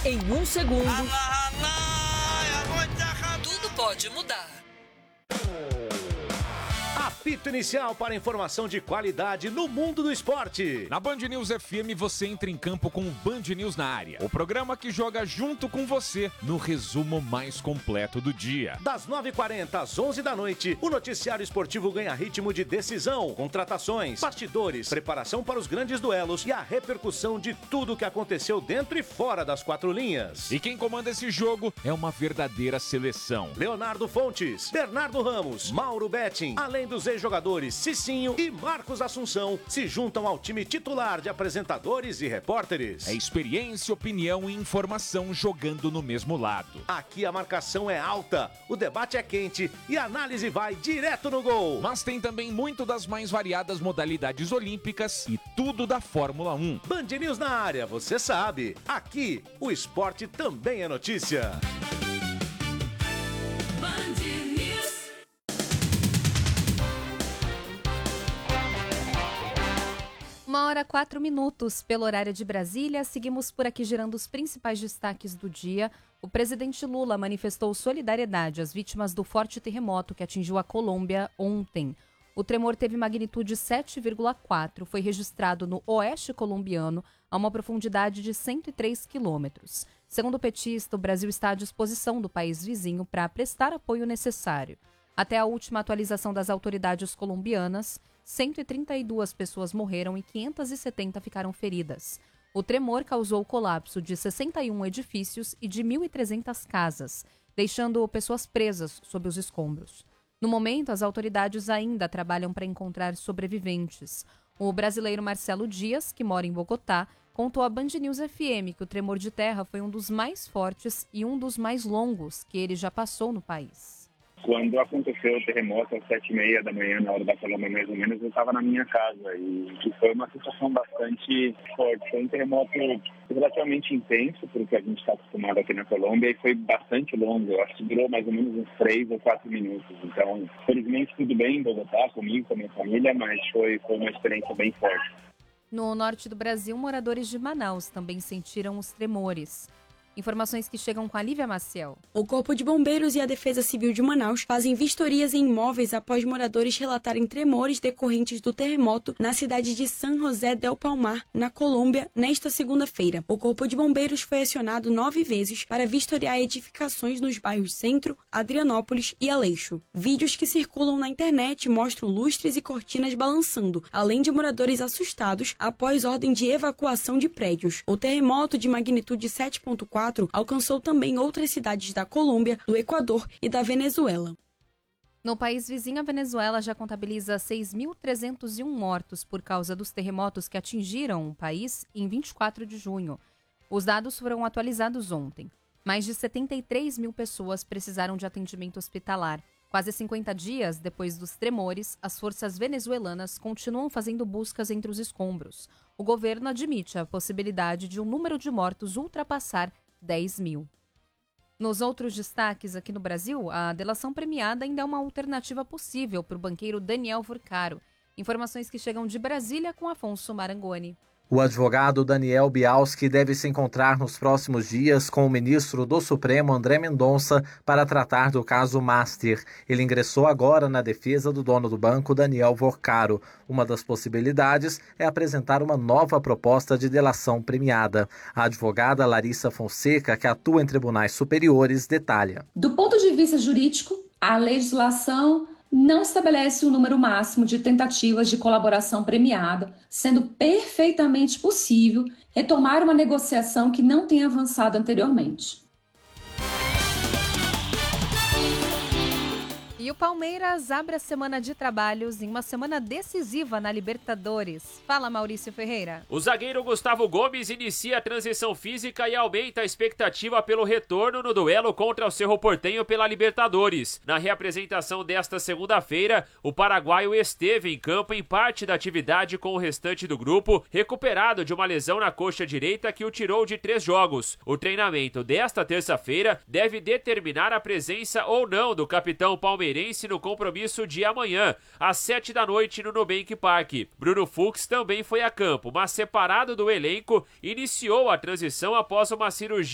Em um segundo, tudo pode mudar. Apito inicial para informação de qualidade no mundo do esporte. Na Band News FM você entra em campo com o Band News na área. O programa que joga junto com você no resumo mais completo do dia. Das 9h40 às 11 da noite, o noticiário esportivo ganha ritmo de decisão, contratações, bastidores, preparação para os grandes duelos e a repercussão de tudo o que aconteceu dentro e fora das quatro linhas. E quem comanda esse jogo é uma verdadeira seleção. Leonardo Fontes, Bernardo Ramos, Mauro Betting, além dos ex-jogadores Cicinho e Marcos Assunção, se juntam ao time titular de apresentadores e repórteres. É experiência, opinião e informação jogando no mesmo lado. Aqui a marcação é alta, o debate é quente e a análise vai direto no gol. Mas tem também muito das mais variadas modalidades olímpicas e tudo da Fórmula 1. Band News na área, você sabe. Aqui, o esporte também é notícia. 1h04 pelo horário de Brasília. Seguimos por aqui girando os principais destaques do dia. O presidente Lula manifestou solidariedade às vítimas do forte terremoto que atingiu a Colômbia ontem. O tremor teve magnitude 7,4, foi registrado no oeste colombiano, a uma profundidade de 103 quilômetros. Segundo o petista, o Brasil está à disposição do país vizinho para prestar apoio necessário. Até a última atualização das autoridades colombianas, 132 pessoas morreram e 570 ficaram feridas. O tremor causou o colapso de 61 edifícios e de 1.300 casas, deixando pessoas presas sob os escombros. No momento, as autoridades ainda trabalham para encontrar sobreviventes. O brasileiro Marcelo Dias, que mora em Bogotá, contou à Band News FM que o tremor de terra foi um dos mais fortes e um dos mais longos que ele já passou no país. Quando aconteceu o terremoto às 7h30 da manhã, na hora da Colômbia mais ou menos, eu estava na minha casa e foi uma situação bastante forte. Foi um terremoto relativamente intenso, porque a gente está acostumado aqui na Colômbia, e foi bastante longo. Eu acho que durou mais ou menos uns 3 ou 4 minutos. Então, felizmente, tudo bem em Bogotá, comigo, com a minha família, mas foi uma experiência bem forte. No norte do Brasil, moradores de Manaus também sentiram os tremores. Informações que chegam com a Lívia Maciel. O Corpo de Bombeiros e a Defesa Civil de Manaus fazem vistorias em imóveis após moradores relatarem tremores decorrentes do terremoto na cidade de San José del Palmar, na Colômbia, nesta segunda-feira. O Corpo de Bombeiros foi acionado 9 vezes para vistoriar edificações nos bairros Centro, Adrianópolis e Aleixo. Vídeos que circulam na internet mostram lustres e cortinas balançando, além de moradores assustados após ordem de evacuação de prédios. O terremoto de magnitude 7,4 alcançou também outras cidades da Colômbia, do Equador e da Venezuela. No país vizinho, a Venezuela já contabiliza 6.301 mortos por causa dos terremotos que atingiram o país em 24 de junho. Os dados foram atualizados ontem. Mais de 73 mil pessoas precisaram de atendimento hospitalar. Quase 50 dias depois dos tremores, as forças venezuelanas continuam fazendo buscas entre os escombros. O governo admite a possibilidade de um número de mortos ultrapassar 10 mil. Nos outros destaques aqui no Brasil, a delação premiada ainda é uma alternativa possível para o banqueiro Daniel Vorcaro. Informações que chegam de Brasília com Afonso Marangoni. O advogado Daniel Bialski deve se encontrar nos próximos dias com o ministro do Supremo, André Mendonça, para tratar do caso Master. Ele ingressou agora na defesa do dono do banco, Daniel Vorcaro. Uma das possibilidades é apresentar uma nova proposta de delação premiada. A advogada Larissa Fonseca, que atua em tribunais superiores, detalha. Do ponto de vista jurídico, a legislação não estabelece um número máximo de tentativas de colaboração premiada, sendo perfeitamente possível retomar uma negociação que não tenha avançado anteriormente. E o Palmeiras abre a semana de trabalhos em uma semana decisiva na Libertadores. Fala, Maurício Ferreira. O zagueiro Gustavo Gomes inicia a transição física e aumenta a expectativa pelo retorno no duelo contra o Cerro Porteño pela Libertadores. Na reapresentação desta segunda-feira, o paraguaio esteve em campo em parte da atividade com o restante do grupo, recuperado de uma lesão na coxa direita que o tirou de 3 jogos. O treinamento desta terça-feira deve determinar a presença ou não do capitão palmeirense no compromisso de amanhã, às 7 da noite no Nubank Park. Bruno Fux também foi a campo, mas separado do elenco, iniciou a transição após uma cirurgia